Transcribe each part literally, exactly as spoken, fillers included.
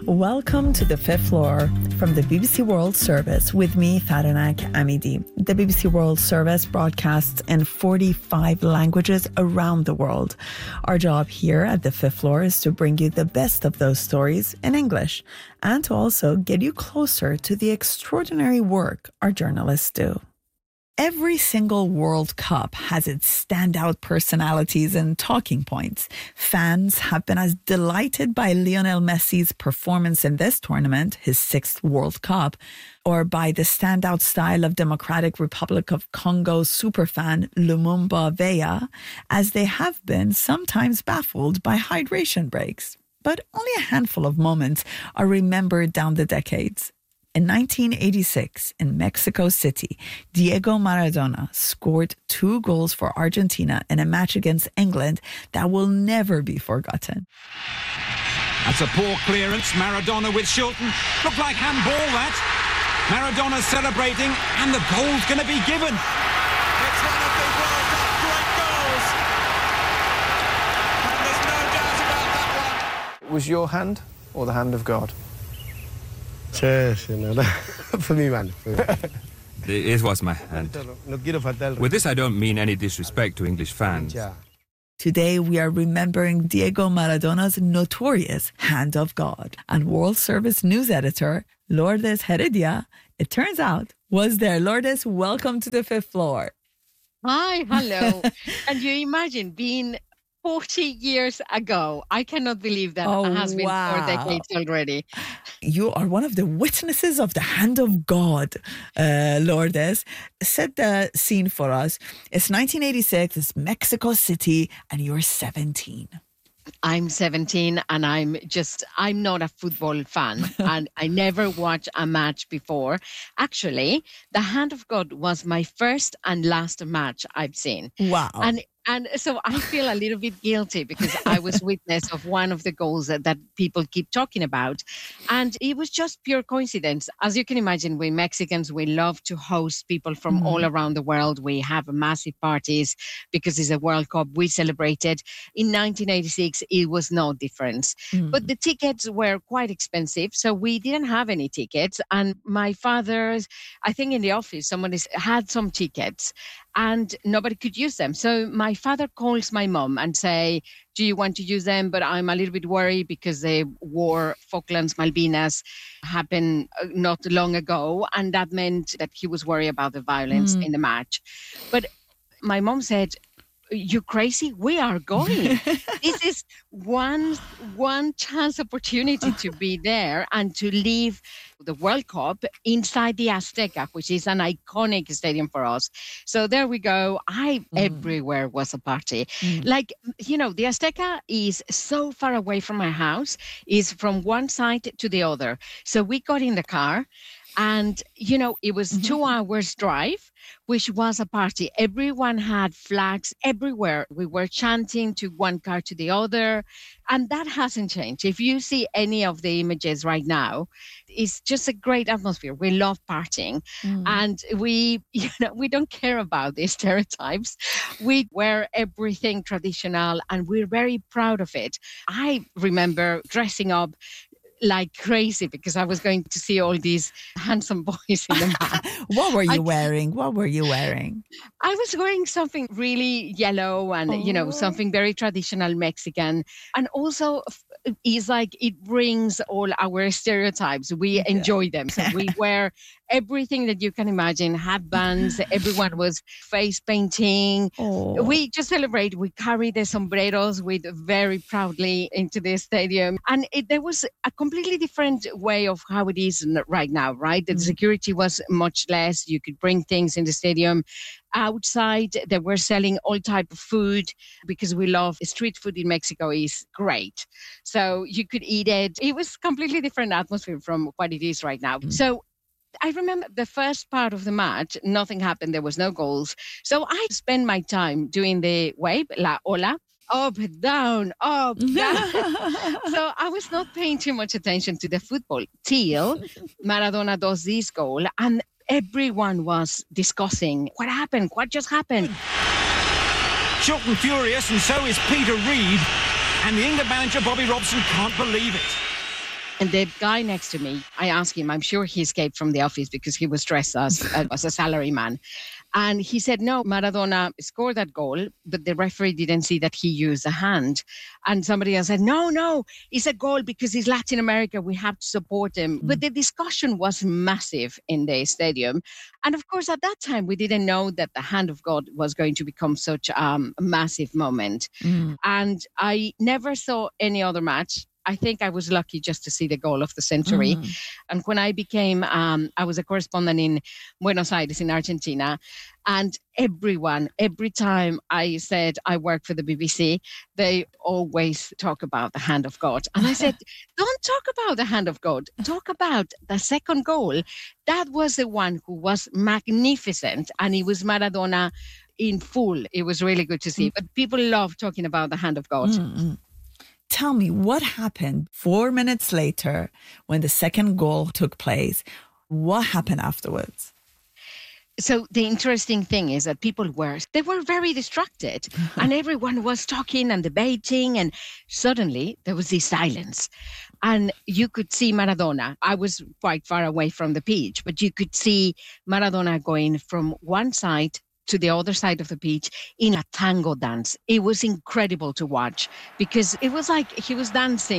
Welcome to the fifth floor from the B B C World Service with me, Faranak Amidi. The B B C World Service broadcasts in forty-five languages around the world. Our job here at the fifth floor is to bring you the best of those stories in English and to also get you closer to the extraordinary work our journalists do. Every single World Cup has its standout personalities and talking points. Fans have been as delighted by Lionel Messi's performance in this tournament, his sixth World Cup, or by the standout style of Democratic Republic of Congo superfan Lumumba Veya, as they have been sometimes baffled by hydration breaks. But only a handful of moments are remembered down the decades. In nineteen eighty-six, in Mexico City, Diego Maradona scored two goals for Argentina in a match against England that will never be forgotten. That's a poor clearance. Maradona with Shilton. Looked like handball, that. Maradona celebrating, and the goal's going to be given. It's one of the World Cup great goals. And there's no doubt about that one. Was your hand or the hand of God? Yes, you know, for me, man. It was my hand. With this, I don't mean any disrespect to English fans. Today, we are remembering Diego Maradona's notorious Hand of God. And World Service news editor Lourdes Heredia, it turns out, was there. Lourdes, welcome to the fifth floor. Hi, hello. And you imagine being forty years ago. I cannot believe that oh, it has been wow. four decades already. You are one of the witnesses of the hand of God, uh, Lourdes. Set the scene for us. It's nineteen eighty-six, it's Mexico City, and you're seventeen. I'm seventeen and I'm just, I'm not a football fan and I never watched a match before. Actually, the Hand of God was my first and last match I've seen. Wow. And And so I feel a little bit guilty because I was witness of one of the goals that, that people keep talking about. And it was just pure coincidence. As you can imagine, we Mexicans, we love to host people from mm-hmm. all around the world. We have massive parties because it's a World Cup. We celebrated. In nineteen eighty-six, it was no difference. Mm-hmm. But the tickets were quite expensive. So we didn't have any tickets. And my father, I think in the office, someone had some tickets. And nobody could use them. So my father calls my mom and say, do you want to use them? But I'm a little bit worried because the war, Falklands, Malvinas, happened not long ago. And that meant that he was worried about the violence mm. in the match. But my mom said, you crazy? We are going. This is one one chance opportunity to be there and to leave the World Cup inside the Azteca, which is an iconic stadium for us. So there we go. I mm. everywhere was a party. Mm. Like, you know, the Azteca is so far away from my house, is from one side to the other. So we got in the car and, you know, it was mm-hmm. two hours drive, which was a party. Everyone had flags everywhere. We were chanting to one car to the other. And that hasn't changed. If you see any of the images right now, it's just a great atmosphere. We love partying. Mm. And we, you know, we don't care about the stereotypes. We wear everything traditional and we're very proud of it. I remember dressing up like crazy because I was going to see all these handsome boys in the match. What were you I, wearing? What were you wearing? I was wearing something really yellow and, oh. you know, something very traditional Mexican. And also it's like it brings all our stereotypes. We enjoy them. So we wear everything that you can imagine, headbands. Everyone was face painting. Oh. We just celebrate. We carry the sombreros with very proudly into the stadium. And it, there was a completely different way of how it is right now, right? The mm. security was much less. You could bring things in the stadium. Outside, they were selling all type of food because we love street food in Mexico is great. So you could eat it. It was completely different atmosphere from what it is right now. Mm. So I remember the first part of the match, nothing happened. There was no goals. So I spent my time doing the wave, la ola, up, down, up, down. So I was not paying too much attention to the football till Maradona does this goal and everyone was discussing what happened, what just happened. Shilton furious and so is Peter Reid and the England manager Bobby Robson can't believe it. And the guy next to me, I asked him, I'm sure he escaped from the office because he was dressed as, as a salaryman. And he said, no, Maradona scored that goal, but the referee didn't see that he used a hand. And somebody else said, no, no, it's a goal because he's Latin America. We have to support him. Mm. But the discussion was massive in the stadium. And of course, at that time, we didn't know that the hand of God was going to become such um, a massive moment. Mm. And I never saw any other match. I think I was lucky just to see the goal of the century. Mm. And when I became, um, I was a correspondent in Buenos Aires in Argentina. And everyone, every time I said I work for the B B C, they always talk about the hand of God. And I said, don't talk about the hand of God. Talk about the second goal. That was the one who was magnificent. And it was Maradona in full. It was really good to see. Mm. But people love talking about the hand of God. Mm-hmm. Tell me, what happened four minutes later when the second goal took place? What happened afterwards? So the interesting thing is that people were, they were very distracted and everyone was talking and debating, and suddenly there was this silence. And you could see Maradona. I was quite far away from the pitch, but you could see Maradona going from one side to the other side of the pitch in a tango dance. It was incredible to watch because it was like he was dancing.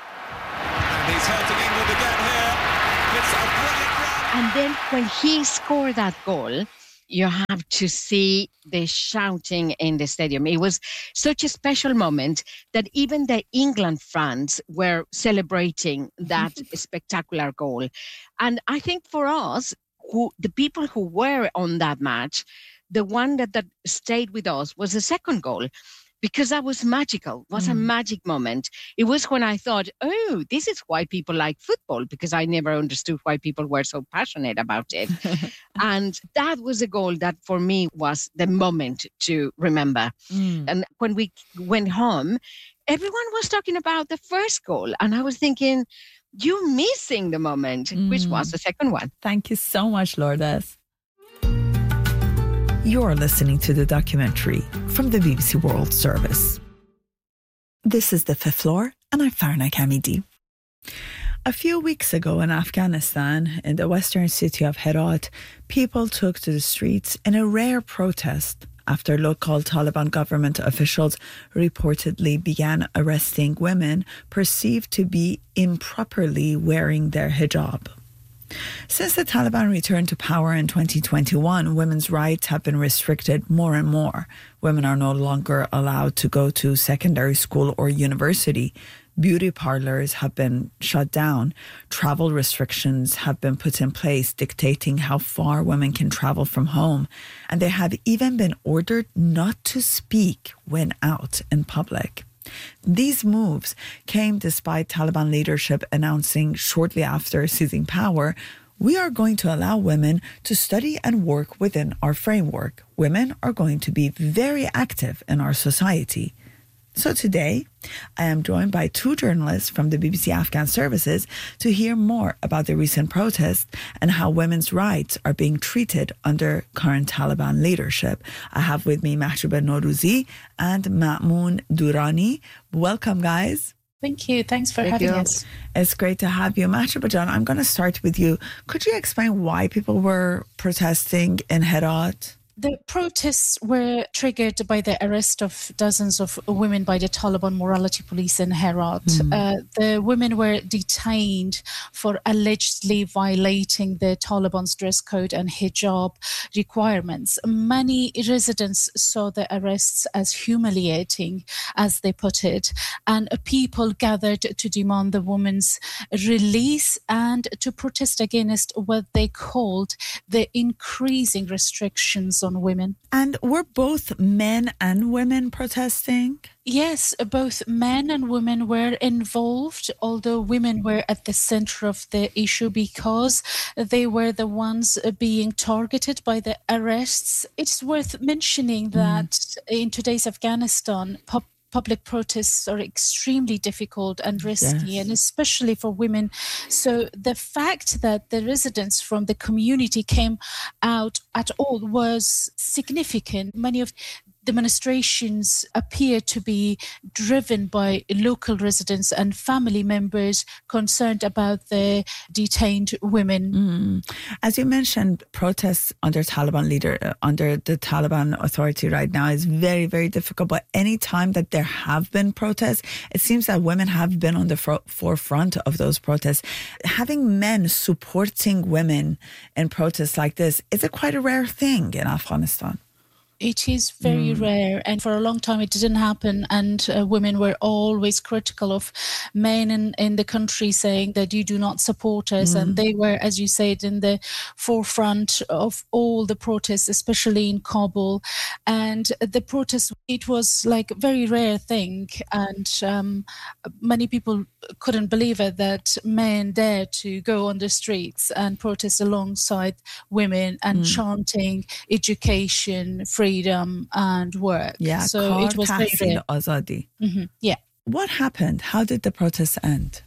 And he's helping England again here. It's a brilliant run. And then when he scored that goal, you have to see the shouting in the stadium. It was such a special moment that even the England fans were celebrating that spectacular goal. And I think for us, who the people who were on that match, the one that, that stayed with us was the second goal, because that was magical. It was mm. a magic moment. It was when I thought, oh, this is why people like football, because I never understood why people were so passionate about it. And that was a goal that for me was the moment to remember. Mm. And when we went home, everyone was talking about the first goal. And I was thinking, you're missing the moment, mm. which was the second one. Thank you so much, Lourdes. You're listening to the documentary from the B B C World Service. This is The Fifth Floor, and I'm Farnak Hamidi. A few weeks ago in Afghanistan, in the western city of Herat, people took to the streets in a rare protest after local Taliban government officials reportedly began arresting women perceived to be improperly wearing their hijab. Since the Taliban returned to power in twenty twenty-one, women's rights have been restricted more and more. Women are no longer allowed to go to secondary school or university. Beauty parlors have been shut down. Travel restrictions have been put in place, dictating how far women can travel from home. And they have even been ordered not to speak when out in public. These moves came despite Taliban leadership announcing shortly after seizing power, we are going to allow women to study and work within our framework. Women are going to be very active in our society. So today, I am joined by two journalists from the B B C Afghan Services to hear more about the recent protests and how women's rights are being treated under current Taliban leadership. I have with me Mahjouba Norouzi and Ma'moon Durrani. Welcome, guys. Thank you. Thanks for Thank having you. us. It's great to have you. Mahjouba Jan, I'm going to start with you. Could you explain why people were protesting in Herat? The protests were triggered by the arrest of dozens of women by the Taliban morality police in Herat. Mm. Uh, the women were detained for allegedly violating the Taliban's dress code and hijab requirements. Many residents saw the arrests as humiliating, as they put it, and people gathered to demand the women's release and to protest against what they called the increasing restrictions on women. And were both men and women protesting? Yes, both men and women were involved, although women were at the center of the issue because they were the ones being targeted by the arrests. It's worth mentioning that mm. in today's Afghanistan, pop Public protests are extremely difficult and risky, yes. and especially for women. So the fact that the residents from the community came out at all was significant. Many of demonstrations appear to be driven by local residents and family members concerned about the detained women. Mm. As you mentioned, protests under Taliban leader, uh, under the Taliban authority right now is very, very difficult. But any time that there have been protests, it seems that women have been on the fro- forefront of those protests. Having men supporting women in protests like this, is it quite a rare thing in Afghanistan? It is very mm. rare, and for a long time it didn't happen, and uh, women were always critical of men in, in the country, saying that you do not support us, mm. and they were, as you said, in the forefront of all the protests, especially in Kabul. And the protest, it was like a very rare thing, and um, many people couldn't believe it, that men dared to go on the streets and protest alongside women and mm. chanting education, freedom, freedom and work. Yeah, so it was very rare. Azadi. Mm-hmm. Yeah. What happened? How did the protests end?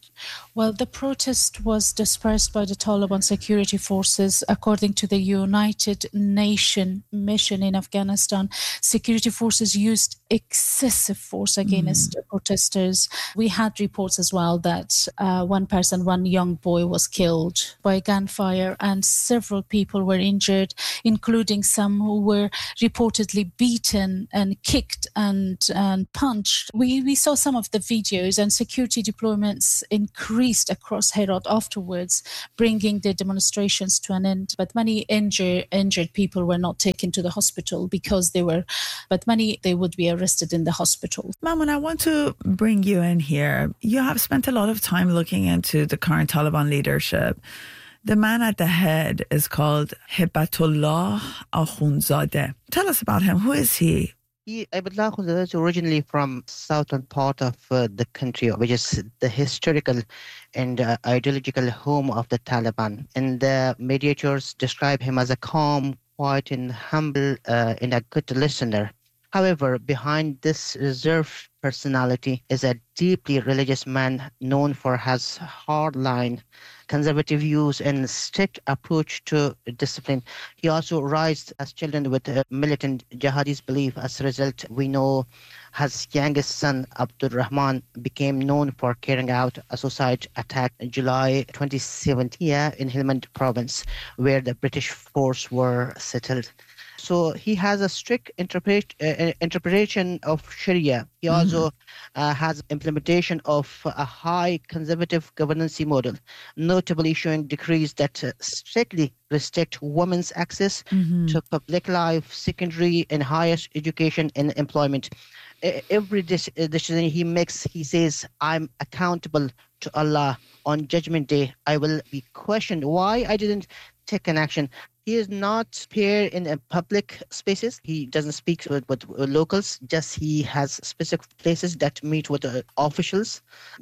Well, the protest was dispersed by the Taliban security forces. According to the United Nations mission in Afghanistan, security forces used excessive force against mm. protesters. We had reports as well that uh, one person, one young boy was killed by gunfire, and several people were injured, including some who were reportedly beaten and kicked and, and punched. We, we saw some of the videos, and security deployments increased across Herat afterwards, bringing the demonstrations to an end. But many injured injured people were not taken to the hospital because they were, but many, they would be arrested in the hospital. Mamoun, I want to bring you in here. You have spent a lot of time looking into the current Taliban leadership. The man at the head is called Hibatullah Akhundzadeh. Tell us about him. Who is he? He, Hibatullah Akhundzadeh is originally from southern part of uh, the country, which is the historical and uh, ideological home of the Taliban. And the mediators describe him as a calm, quiet and humble uh, and a good listener. However, behind this reserved personality is a deeply religious man known for his hardline conservative views and strict approach to discipline. He also raised as children with a militant jihadist belief. As a result, we know his youngest son, Abdul Rahman, became known for carrying out a suicide attack in July twenty seventeen in Helmand province, where the British force were settled. So he has a strict interpret, uh, interpretation of Sharia. He mm-hmm. also uh, has implementation of a high conservative governance model, notably issuing decrees that uh, strictly restrict women's access mm-hmm. to public life, secondary and higher education and employment. Uh, every decision he makes, he says, I'm accountable to Allah. On Judgment Day, I will be questioned why I didn't take an action. He is not appear in a public spaces. He doesn't speak with, with locals. Just he has specific places that meet with uh, officials.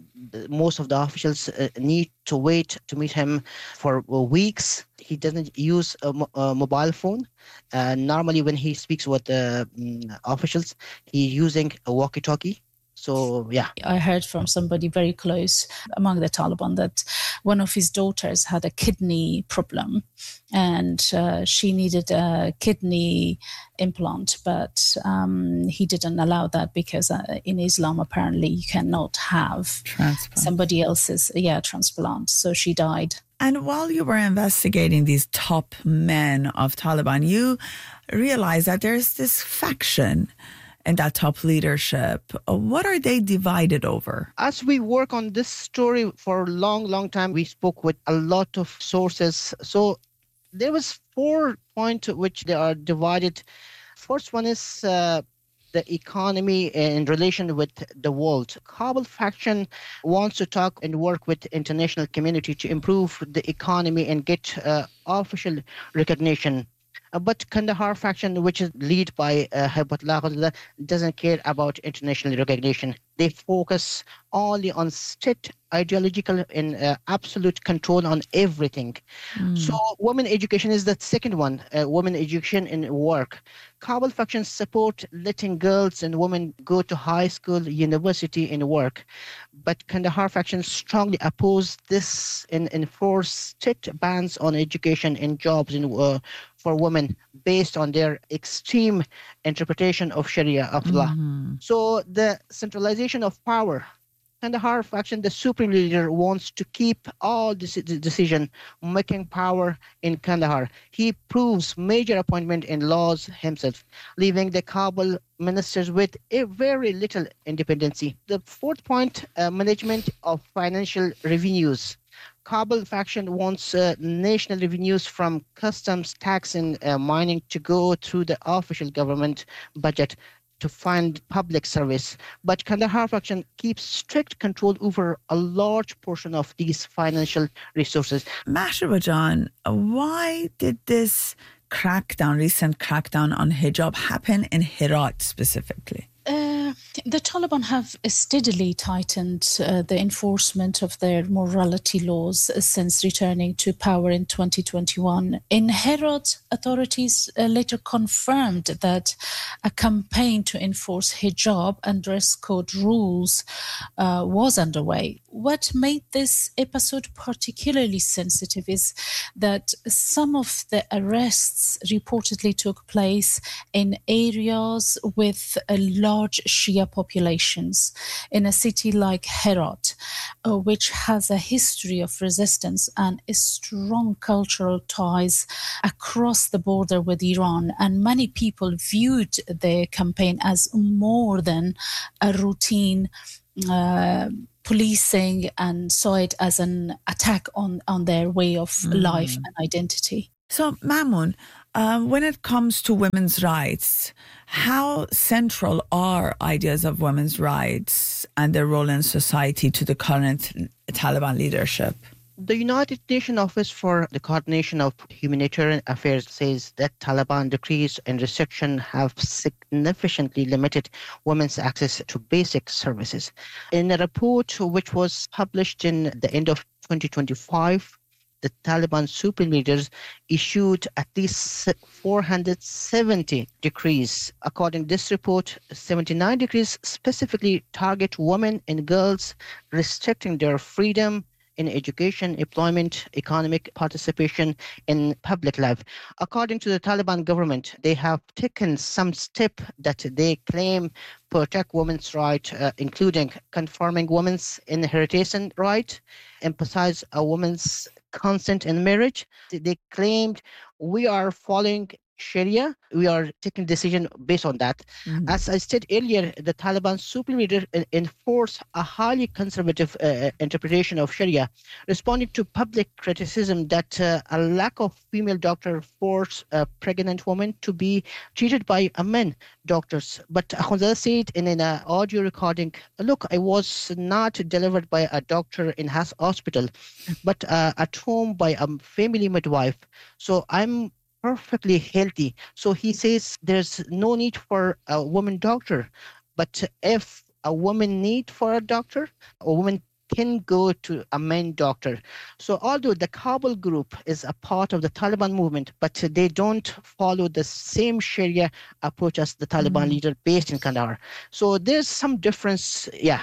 Most of the officials uh, need to wait to meet him for uh, weeks. He doesn't use a, mo- a mobile phone. Uh, normally, when he speaks with uh, officials, he's using a walkie-talkie. So, yeah. I heard from somebody very close among the Taliban that one of his daughters had a kidney problem, and uh, she needed a kidney implant, but um, he didn't allow that because uh, in Islam, apparently, you cannot have transplant. somebody else's yeah transplant. So she died. And while you were investigating these top men of Taliban, you realized that there's this faction and that top leadership. What are they divided over? As we work on this story for a long, long time, we spoke with a lot of sources. So there was four points which they are divided. First one is uh, the economy in relation with the world. Kabul faction wants to talk and work with the international community to improve the economy and get uh, official recognition. Uh, but Kandahar faction, which is led by uh, Hibatullah Akhundzadeh, doesn't care about international recognition. They focus only on strict ideological and uh, absolute control on everything. Mm. So women education is the second one, uh, women education in work. Kabul factions support letting girls and women go to high school, university, and work. But Kandahar factions strongly oppose this and enforce strict bans on education and jobs in, uh, for women based on their extreme interpretation of Sharia of law. Mm-hmm. So the centralization of power. Kandahar faction, the supreme leader, wants to keep all this decision-making power in Kandahar. He proves major appointment in laws himself, leaving the Kabul ministers with a very little independency. The fourth point, uh, management of financial revenues. Kabul faction wants uh, national revenues from customs, tax, and uh, mining to go through the official government budget to fund public service. But Kandahar faction keeps strict control over a large portion of these financial resources. Mahrabajan, why did this crackdown, recent crackdown on hijab happen in Herat specifically? Uh, the Taliban have steadily tightened uh, the enforcement of their morality laws since returning to power in twenty twenty-one. In Herat, authorities uh, later confirmed that a campaign to enforce hijab and dress code rules uh, was underway. What made this episode particularly sensitive is that some of the arrests reportedly took place in areas with a large large Shia populations in a city like Herat, uh, which has a history of resistance and strong cultural ties across the border with Iran. And many people viewed the campaign as more than a routine uh, policing and saw it as an attack on, on their way of mm. life and identity. So, Mamoun, uh, when it comes to women's rights, how central are ideas of women's rights and their role in society to the current Taliban leadership? The United Nations Office for the Coordination of Humanitarian Affairs says that Taliban decrees and restrictions have significantly limited women's access to basic services. In a report which was published in the end of twenty twenty-five, the Taliban supreme leaders issued at least four hundred seventy decrees. According to this report, seventy-nine decrees specifically target women and girls, restricting their freedom in education, employment, economic participation in public life. According to the Taliban government, they have taken some steps that they claim protect women's rights, uh, including confirming women's inheritance right, emphasize a woman's consent in marriage. They claimed we are following Sharia. We are taking decision based on that. Mm-hmm. As I said earlier, the Taliban supreme leader enforced a highly conservative uh, interpretation of Sharia, responding to public criticism that uh, a lack of female doctor forced a pregnant woman to be treated by a men doctors. But Akhundzada said in an uh, audio recording, look, I was not delivered by a doctor in his hospital, but uh, at home by a family midwife. So I'm perfectly healthy. So he says there's no need for a woman doctor. But if a woman need for a doctor, a woman can go to a man doctor. So although the Kabul group is a part of the Taliban movement, but they don't follow the same Sharia approach as the Taliban mm. leader based in Kandahar. So there's some difference, yeah.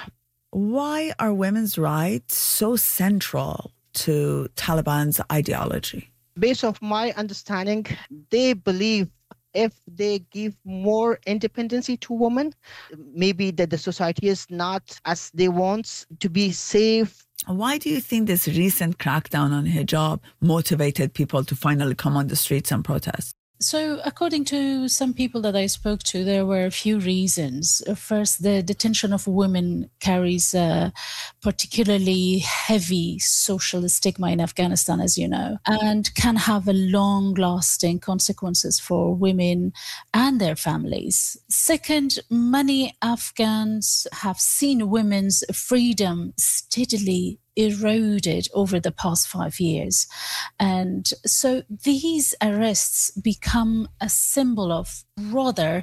Why are women's rights so central to Taliban's ideology? Based on my understanding, they believe if they give more independency to women, maybe that the society is not as they want to be safe. Why do you think this recent crackdown on hijab motivated people to finally come on the streets and protest? So according to some people that I spoke to, there were a few reasons. First, the detention of women carries a particularly heavy social stigma in Afghanistan, as you know, and can have a long-lasting consequences for women and their families. Second, many Afghans have seen women's freedom steadily eroded over the past five years. And so these arrests become a symbol of rather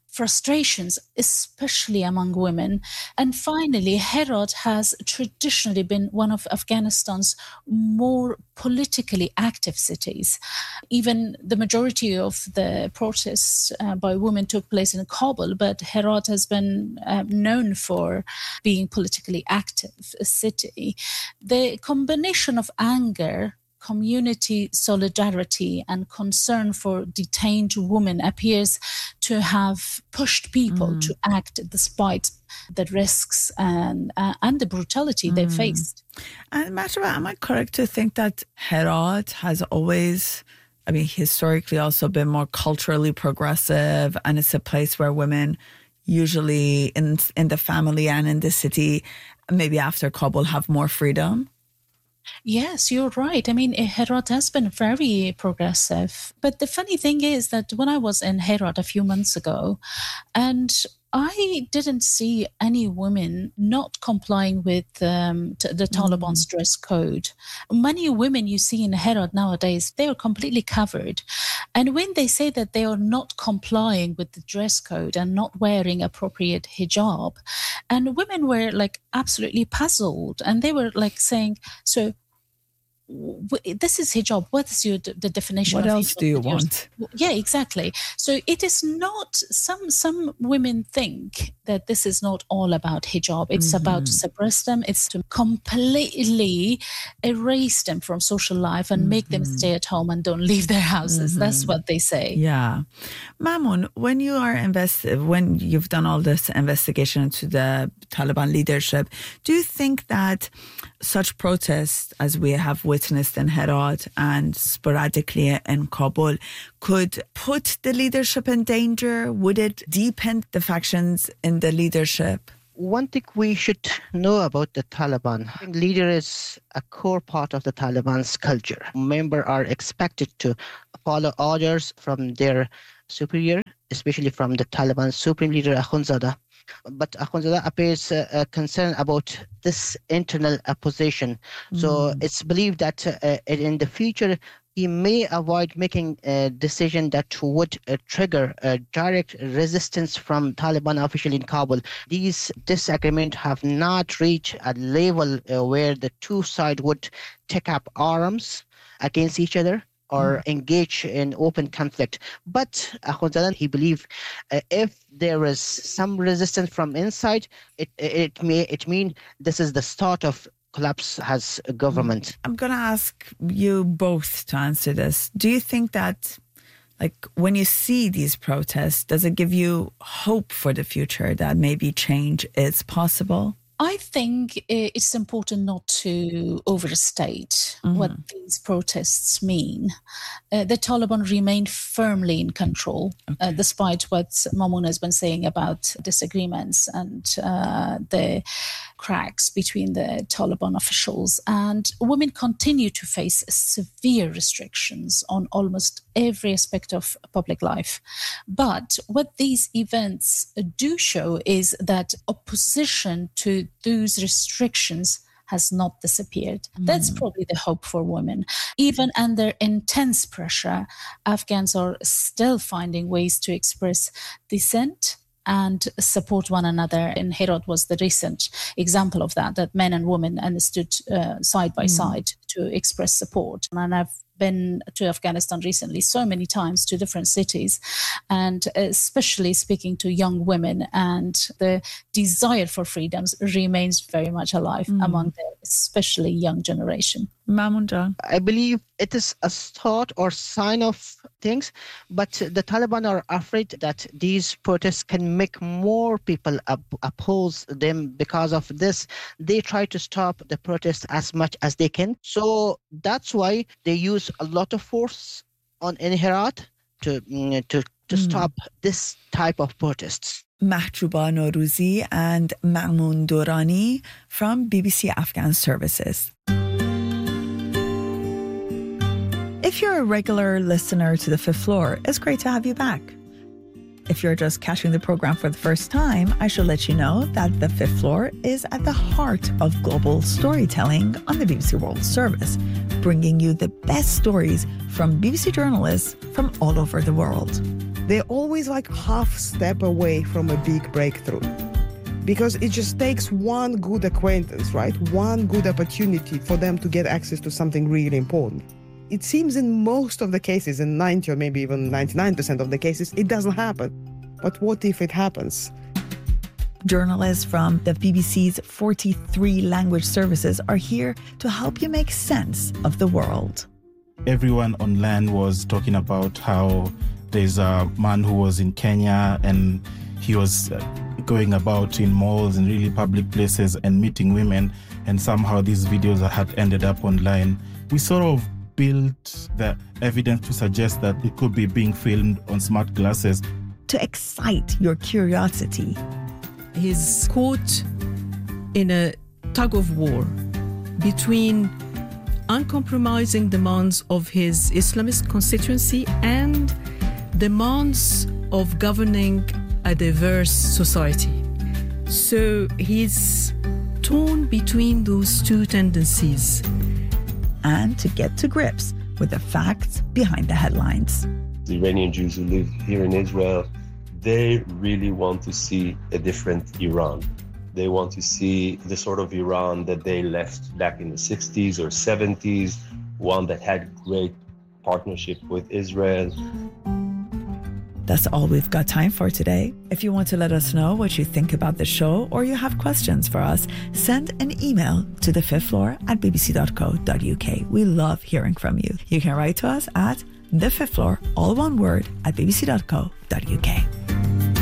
frustrations, especially among women. And finally, Herat has traditionally been one of Afghanistan's more politically active cities. Even the majority of the protests uh, by women took place in Kabul, but Herat has been uh, known for being politically active a city. The combination of anger, community solidarity and concern for detained women appears to have pushed people mm. to act despite the risks and uh, and the brutality mm. they faced. And Mahjouba, am I correct to think that Herat has always, I mean, historically also been more culturally progressive, and it's a place where women usually in in the family and in the city, maybe after Kabul, have more freedom? Yes, you're right. I mean, Herat has been very progressive. But the funny thing is that when I was in Herat a few months ago, and I didn't see any women not complying with um, t- the Taliban's mm. dress code. Many women you see in Herat nowadays, they are completely covered. And when they say that they are not complying with the dress code and not wearing appropriate hijab, and women were like absolutely puzzled. And they were like saying, so this is hijab. What is your the definition what of hijab? What else do you want? Yeah, exactly. So it is not, some some women think that this is not all about hijab. It's mm-hmm. about to suppress them. It's to completely erase them from social life and mm-hmm. make them stay at home and don't leave their houses. Mm-hmm. That's what they say. Yeah. Mamoun, when you are invested, when you've done all this investigation into the Taliban leadership, do you think that such protests as we have witnessed in Herat and sporadically in Kabul could put the leadership in danger? Would it deepen the factions in the leadership? One thing we should know about the Taliban, leader is a core part of the Taliban's culture. Members are expected to follow orders from their superior, especially from the Taliban supreme leader Akhundzada. But Akhundzada appears uh, uh, concerned about this internal opposition. Mm. So it's believed that uh, in the future, he may avoid making a decision that would uh, trigger a direct resistance from Taliban officials in Kabul. These disagreements have not reached a level uh, where the two sides would take up arms against each other or mm. engage in open conflict. But Akhundzada, he believes uh, if there is some resistance from inside, it it may it mean this is the start of collapse as a government. I'm going to ask you both to answer this. Do you think that, like, when you see these protests, does it give you hope for the future that maybe change is possible? I think it's important not to overstate mm-hmm. what these protests mean. Uh, the Taliban remain firmly in control, okay. uh, despite what Mamoun has been saying about disagreements and uh, the cracks between the Taliban officials. And women continue to face severe restrictions on almost every aspect of public life. But what these events do show is that opposition to those restrictions has not disappeared. Mm. That's probably the hope for women. Even under intense pressure, Afghans are still finding ways to express dissent and support one another. In Herat was the recent example of that, that men and women understood uh, side by mm. side to express support. And I've been to Afghanistan recently so many times, to different cities, and especially speaking to young women, and the desire for freedoms remains very much alive mm. among the especially young generation. Mamoun, I believe it is a start or sign of things, but the Taliban are afraid that these protests can make more people op- oppose them. Because of this, they try to stop the protests as much as they can. So that's why they use a lot of force on in Herat to to to mm. stop this type of protests. Mahjouba Norouzi and Mamoun Durrani from B B C Afghan Services. If you're a regular listener to The Fifth Floor, it's great to have you back. If you're just catching the program for the first time, I should let you know that The Fifth Floor is at the heart of global storytelling on the B B C World Service, bringing you the best stories from B B C journalists from all over the world. they're always like half step away from a big breakthrough. Because it just takes one good acquaintance, right? One good opportunity for them to get access to something really important. It seems in most of the cases, in ninety or maybe even ninety-nine percent of the cases, it doesn't happen. But what if it happens? Journalists from the B B C's forty-three language services are here to help you make sense of the world. Everyone on land was talking about how there's a man who was in Kenya and he was going about in malls and really public places and meeting women, and somehow these videos had ended up online. We sort of built the evidence to suggest that it could be being filmed on smart glasses. To excite your curiosity. He's caught in a tug of war between uncompromising demands of his Islamist constituency and demands of governing a diverse society. So he's torn between those two tendencies. And to get to grips with the facts behind the headlines. The Iranian Jews who live here in Israel, they really want to see a different Iran. They want to see the sort of Iran that they left back in the sixties or seventies, one that had great partnership with Israel. That's all we've got time for today. If you want to let us know what you think about the show or you have questions for us, send an email to the fifth floor at b b c dot co dot u k. We love hearing from you. You can write to us at the fifth floor, all one word, at b b c dot co dot u k.